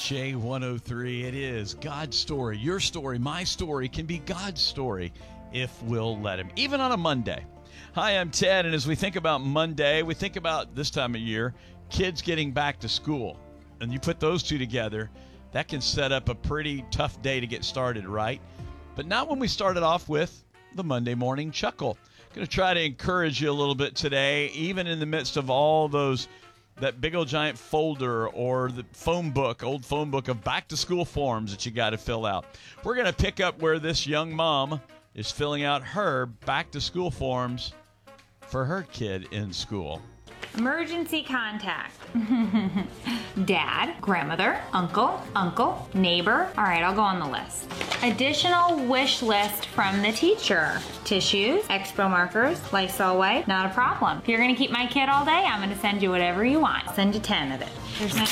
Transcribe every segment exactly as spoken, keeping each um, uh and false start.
J one oh three. It is God's story. Your story, my story can be God's story if we'll let him, even on a Monday. Hi, I'm Ted, and as we think about Monday, we think about this time of year, kids getting back to school. And you put those two together, that can set up a pretty tough day to get started, right? But not when we started off with the Monday Morning Chuckle. I'm going to try to encourage you a little bit today, even in the midst of all those that big old giant folder or the phone book, old phone book of back-to-school forms that you got to fill out. We're going to pick up where this young mom is filling out her back-to-school forms for her kid in school. Emergency contact. Dad, grandmother, uncle, uncle, neighbor. All right, I'll go on the list. Additional wish list from the teacher. Tissues, Expo markers, Lysol wipe, not a problem. If you're gonna keep my kid all day, I'm gonna send you whatever you want. I'll send you ten of it. There's no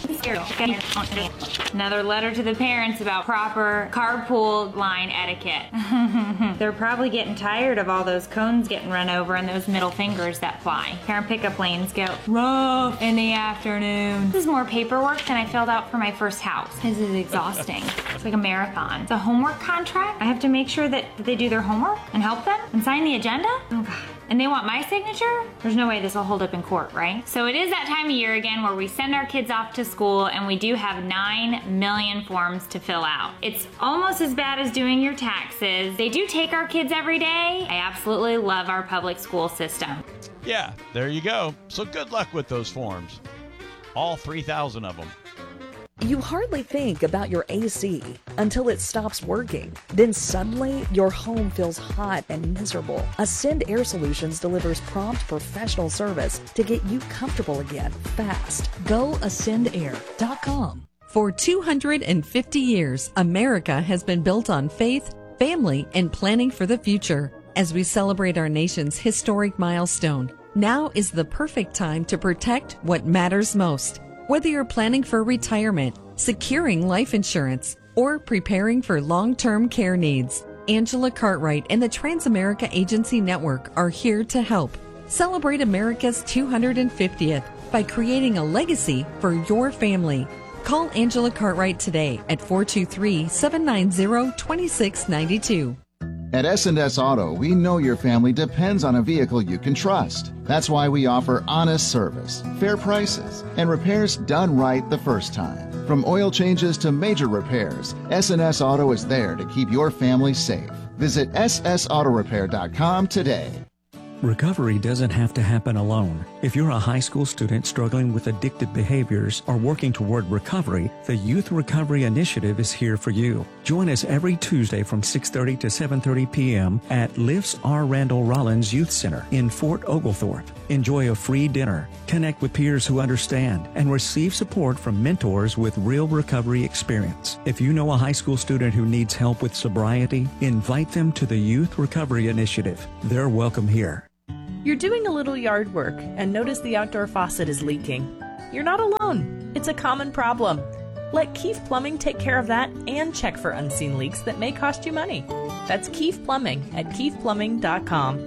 Another letter to the parents about proper carpool line etiquette. They're probably getting tired of all those cones getting run over and those middle fingers that fly. Parent pickup lanes go rough in the afternoon. This is more paperwork than I filled out for my first house. This is exhausting. It's like a marathon. It's a homework contract. I have to make sure that they do their homework and help them and sign the agenda. Oh God. And they want my signature? There's no way this will hold up in court, right? So it is that time of year again where we send our kids off to school and we do have nine million forms to fill out. It's almost as bad as doing your taxes. They do take our kids every day. I absolutely love our public school system. Yeah, there you go. So good luck with those forms. All three thousand of them. You hardly think about your A C until it stops working. Then suddenly, your home feels hot and miserable. Ascend Air Solutions delivers prompt professional service to get you comfortable again fast. Go ascend air dot com. For two hundred fifty years, America has been built on faith, family, and planning for the future. As we celebrate our nation's historic milestone, now is the perfect time to protect what matters most. Whether you're planning for retirement, securing life insurance, or preparing for long-term care needs, Angela Cartwright and the Transamerica Agency Network are here to help. Celebrate America's two hundred fiftieth by creating a legacy for your family. Call Angela Cartwright today at four two three, seven nine zero, two six nine two. At S and S Auto, we know your family depends on a vehicle you can trust. That's why we offer honest service, fair prices, and repairs done right the first time. From oil changes to major repairs, S and S Auto is there to keep your family safe. Visit S S auto repair dot com today. Recovery doesn't have to happen alone. If you're a high school student struggling with addictive behaviors or working toward recovery, the Youth Recovery Initiative is here for you. Join us every Tuesday from six thirty to seven thirty p.m. at Lifts R. Randall Rollins Youth Center in Fort Oglethorpe. Enjoy a free dinner, connect with peers who understand, and receive support from mentors with real recovery experience. If you know a high school student who needs help with sobriety, invite them to the Youth Recovery Initiative. They're welcome here. You're doing a little yard work and notice the outdoor faucet is leaking. You're not alone. It's a common problem. Let Keefe Plumbing take care of that and check for unseen leaks that may cost you money. That's Keefe Plumbing at keefe plumbing dot com.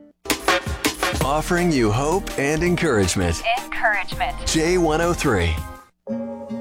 Offering you hope and encouragement. Encouragement. J one oh three.